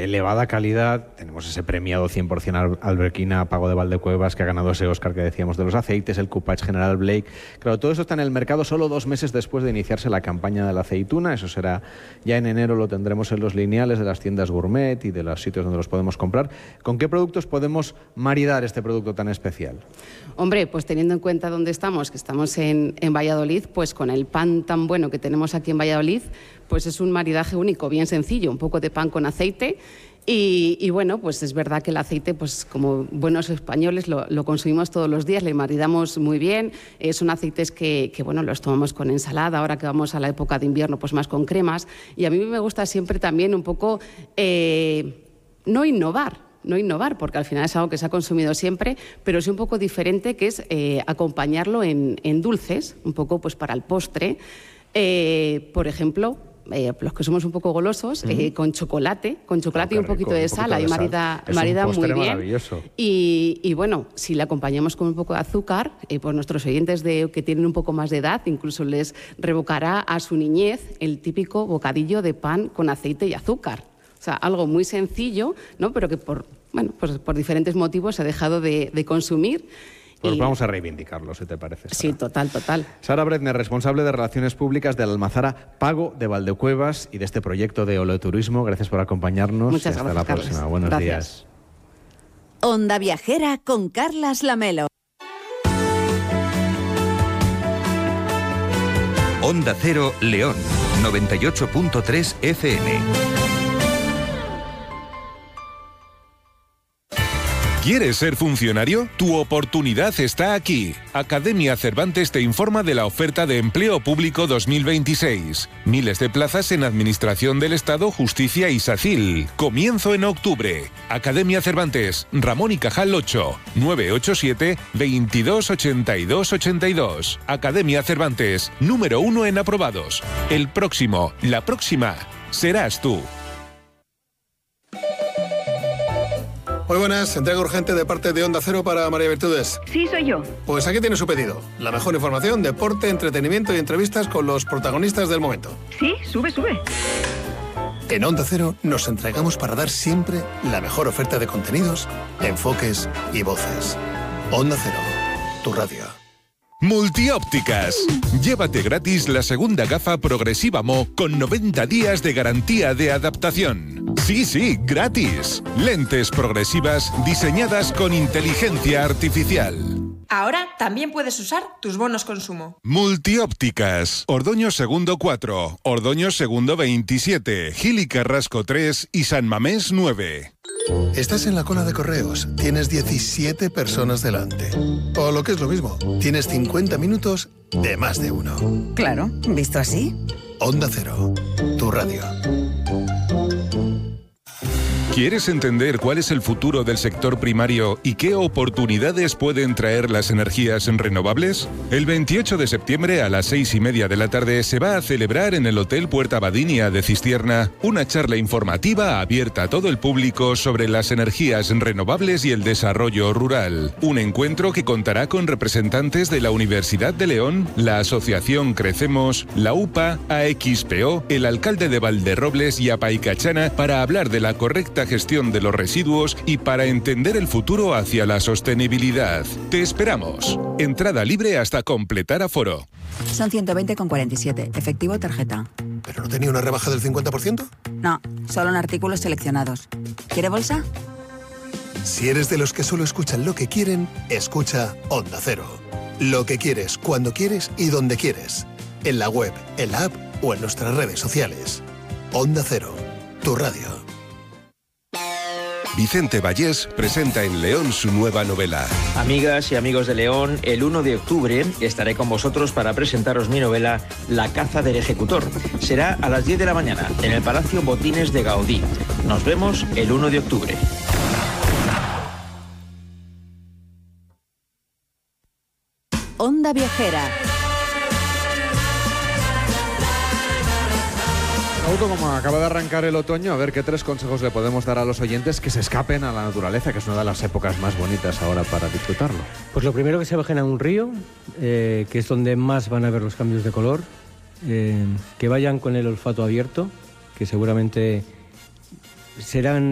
de elevada calidad. Tenemos ese premiado 100% Alberquina, Pago de Valdecuevas, que ha ganado ese Oscar que decíamos de los aceites, el Coupage General Blake. Claro, todo esto está en el mercado solo 2 meses después de iniciarse la campaña de la aceituna. Eso será ya en enero, lo tendremos en los lineales de las tiendas gourmet y de los sitios donde los podemos comprar. ¿Con qué productos podemos maridar este producto tan especial? Hombre, pues teniendo en cuenta dónde estamos, que estamos en Valladolid, pues con el pan tan bueno que tenemos aquí en Valladolid, pues es un maridaje único, bien sencillo, un poco de pan con aceite. Y bueno, pues es verdad que el aceite, pues como buenos españoles lo consumimos todos los días, le maridamos muy bien. Son aceites que bueno, los tomamos con ensalada, ahora que vamos a la época de invierno, pues más con cremas. Y a mí me gusta siempre también un poco no innovar, porque al final es algo que se ha consumido siempre, pero sí un poco diferente, que es acompañarlo en dulces, un poco pues para el postre. Por ejemplo, los que somos un poco golosos, con chocolate y un poquito de sal, ahí marida muy bien. Y bueno, si le acompañamos con un poco de azúcar, pues nuestros oyentes que tienen un poco más de edad, incluso les revocará a su niñez el típico bocadillo de pan con aceite y azúcar. O sea, algo muy sencillo, ¿no? Pero que por diferentes motivos se ha dejado de consumir. Pues vamos a reivindicarlo, si te parece, Sara. Sí, total. Sara Bretner, responsable de Relaciones Públicas de la Almazara Pago de Valdecuevas y de este proyecto de Oleoturismo. Gracias por acompañarnos. Muchas gracias, hasta la próxima. Carles. Buenos Gracias. días. Onda Viajera con Carlas Lamelo. Onda Cero León, 98.3 FM. ¿Quieres ser funcionario? Tu oportunidad está aquí. Academia Cervantes te informa de la oferta de empleo público 2026. Miles de plazas en Administración del Estado, Justicia y SACIL. Comienzo en octubre. Academia Cervantes, Ramón y Cajal 8, 987 22 82 82. Academia Cervantes, número 1 en aprobados. La próxima, serás tú. Muy buenas, entrega urgente de parte de Onda Cero para María Virtudes. Sí, soy yo. Pues aquí tiene su pedido. La mejor información, deporte, entretenimiento y entrevistas con los protagonistas del momento. Sí, sube. En Onda Cero nos entregamos para dar siempre la mejor oferta de contenidos, enfoques y voces. Onda Cero, tu radio. Multiópticas. Llévate gratis la segunda gafa progresiva Mo con 90 días de garantía de adaptación. Sí, gratis. Lentes progresivas diseñadas con inteligencia artificial. Ahora también puedes usar tus bonos consumo. Multiópticas. Ordoño Segundo 4, Ordoño Segundo 27, Gil y Carrasco 3 y San Mamés 9. Estás en la cola de correos, tienes 17 personas delante. O lo que es lo mismo, tienes 50 minutos de más de uno. Claro, ¿visto así? Onda Cero, tu radio. ¿Quieres entender cuál es el futuro del sector primario y qué oportunidades pueden traer las energías renovables? El 28 de septiembre a las 6:30 de la tarde se va a celebrar en el Hotel Puerta Badinia de Cistierna una charla informativa abierta a todo el público sobre las energías renovables y el desarrollo rural. Un encuentro que contará con representantes de la Universidad de León, la Asociación Crecemos, la UPA, AXPO, el alcalde de Valderrobles y Apaicachana para hablar de la correcta gestión de los residuos y para entender el futuro hacia la sostenibilidad. Te esperamos. Entrada libre hasta completar aforo. Son 120,47. Efectivo tarjeta. ¿Pero no tenía una rebaja del 50%? No, solo en artículos seleccionados. ¿Quiere bolsa? Si eres de los que solo escuchan lo que quieren, escucha Onda Cero. Lo que quieres, cuando quieres y donde quieres. En la web, en la app o en nuestras redes sociales. Onda Cero, tu radio. Vicente Vallés presenta en León su nueva novela. Amigas y amigos de León, el 1 de octubre estaré con vosotros para presentaros mi novela La caza del ejecutor. Será a las 10 de la mañana en el Palacio Botines de Gaudí. Nos vemos el 1 de octubre. Onda Viajera. Como acaba de arrancar el otoño, a ver qué 3 consejos le podemos dar a los oyentes que se escapen a la naturaleza, que es una de las épocas más bonitas ahora para disfrutarlo. Pues lo primero, que se bajen a un río, que es donde más van a ver los cambios de color, que vayan con el olfato abierto, que seguramente serán